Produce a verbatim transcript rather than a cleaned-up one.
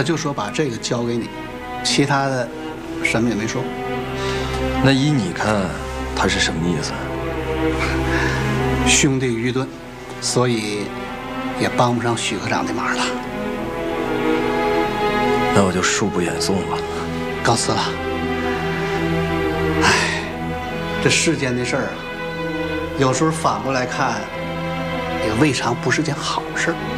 他就说把这个交给你，其他的什么也没说。 那依你看，他是什么意思？ 兄弟愚钝，所以也帮不上许科长的忙了。 那我就恕不远送了。 告辞了。唉，这世间的事儿啊，有时候反过来看，也未尝不是件好事儿。